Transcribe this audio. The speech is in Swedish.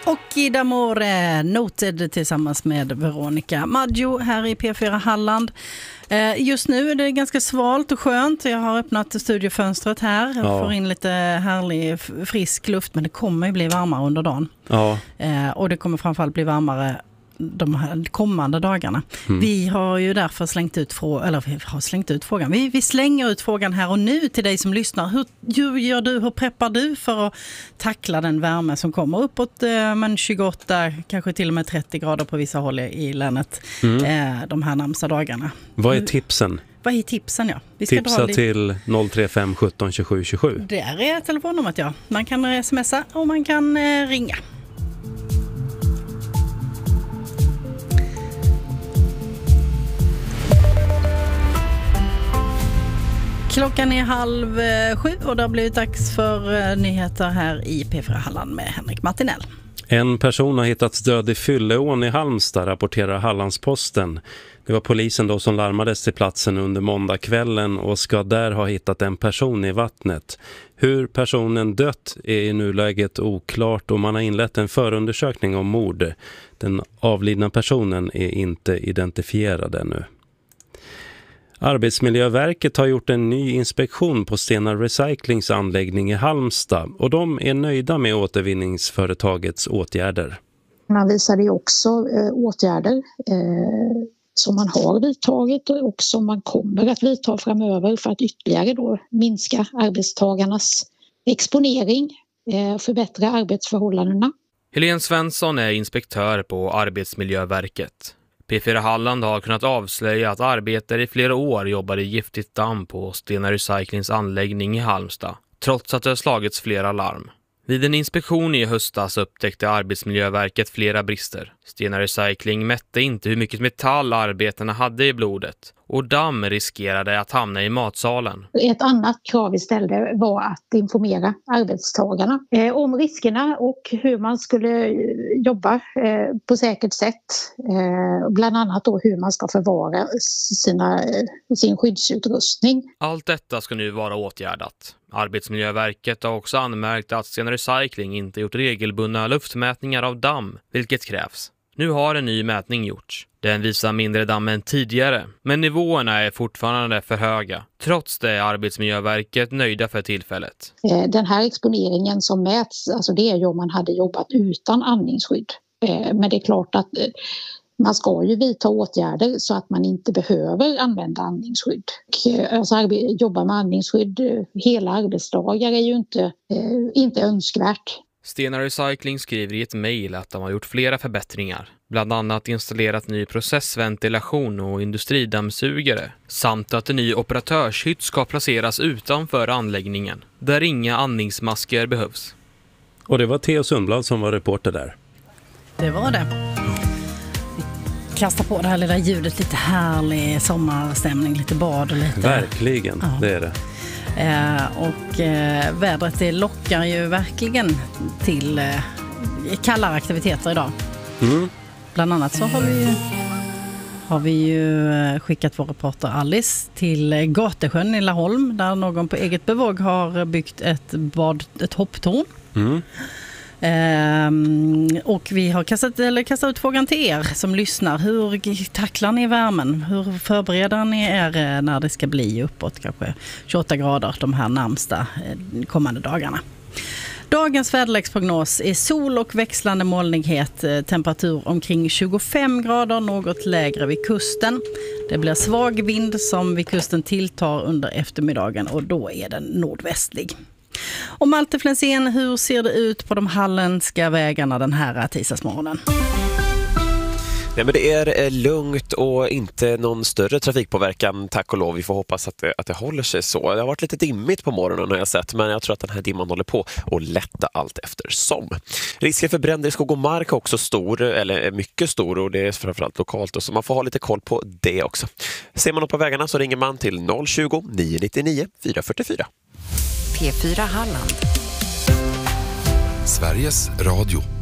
Och i Damore Noted tillsammans med Veronica Maggio här i P4 Halland. Just nu är det ganska svalt och skönt. Jag har öppnat studiofönstret här och får in lite härlig frisk luft, men det kommer ju bli varmare under dagen. Ja. Och det kommer framförallt bli varmare de här kommande dagarna. Vi har ju därför slängt ut frågan. Vi slänger ut frågan här och nu till dig som lyssnar. Hur gör du? Hur preppar du för att tackla den värme som kommer uppåt 28, kanske till och med 30 grader på vissa håll i länet de här närmsta dagarna? Vad är tipsen? Vad är tipsen, ja? Vi ska tipsa till 035 17 27 27. Det är telefonnumret, ja. Man kan smsa och man kan ringa. Klockan är 6:30 och det har blivit dags för nyheter här i P4 Halland med Henrik Martinell. En person har hittats död i Fylleån i Halmstad, rapporterar Hallandsposten. Det var polisen då som larmades till platsen under måndagskvällen och ska där ha hittat en person i vattnet. Hur personen dött är i nuläget oklart och man har inlett en förundersökning om mord. Den avlidna personen är inte identifierad ännu. Arbetsmiljöverket har gjort en ny inspektion på Stena Recyclings anläggning i Halmstad och de är nöjda med återvinningsföretagets åtgärder. Man visade ju också åtgärder som man har vidtagit och som man kommer att vidta framöver för att ytterligare då minska arbetstagarnas exponering, förbättra arbetsförhållandena. Helene Svensson är inspektör på Arbetsmiljöverket. P4 Halland har kunnat avslöja att arbetare i flera år jobbade i giftigt damm på Stena Recyclings anläggning i Halmstad, trots att det har slagits flera larm. Vid en inspektion i höstas upptäckte Arbetsmiljöverket flera brister. Stena Recycling mätte inte hur mycket metall arbetarna hade i blodet och damm riskerade att hamna i matsalen. Ett annat krav vi ställde var att informera arbetstagarna om riskerna och hur man skulle jobba på säkert sätt. Bland annat då hur man ska förvara sin skyddsutrustning. Allt detta ska nu vara åtgärdat. Arbetsmiljöverket har också anmärkt att Stena Recycling inte gjort regelbundna luftmätningar av damm, vilket krävs. Nu har en ny mätning gjorts. Den visar mindre damm än tidigare, men nivåerna är fortfarande för höga. Trots det är Arbetsmiljöverket nöjda för tillfället. Den här exponeringen som mäts, alltså det är ju om man hade jobbat utan andningsskydd. Men det är klart att man ska ju vidta åtgärder så att man inte behöver använda andningsskydd. Alltså jobba med andningsskydd hela arbetsdagar är ju inte önskvärt. Stena Recycling skriver i ett mejl att de har gjort flera förbättringar. Bland annat installerat ny processventilation och industridammsugare. Samt att en ny operatörshytt ska placeras utanför anläggningen, där inga andningsmasker behövs. Och det var Theo Sundblad som var reporter där. Det var det. Kasta på det här lilla ljudet, lite härlig sommarstämning, lite bad och lite... Verkligen, ja. Det är det. Vädret det lockar ju verkligen till kallare aktiviteter idag. Bland annat så har vi ju skickat vår reporter Alice till Gatesjön i Laholm där någon på eget bevåg har byggt ett hopptorn. Och vi har kastat ut frågan till er som lyssnar. Hur tacklar ni värmen? Hur förbereder ni er när det ska bli uppåt kanske 28 grader de här närmsta kommande dagarna? Dagens väderleksprognos är sol och växlande molnighet, temperatur omkring 25 grader, något lägre vid kusten. Det blir svag vind som vid kusten tilltar under eftermiddagen och då är den nordvästlig. Och Malte Flensén, hur ser det ut på de halländska vägarna den här tisdagsmorgonen? Nej, men det är lugnt och inte någon större trafikpåverkan, tack och lov. Vi får hoppas att det håller sig så. Det har varit lite dimmigt på morgonen har jag sett, men jag tror att den här dimman håller på att lätta allt eftersom. Risken för bränder i skog och mark är också stor, eller mycket stor, och det är framförallt lokalt, så man får ha lite koll på det också. Ser man upp på vägarna så ringer man till 020 999 444. P4 Halland. Sveriges Radio.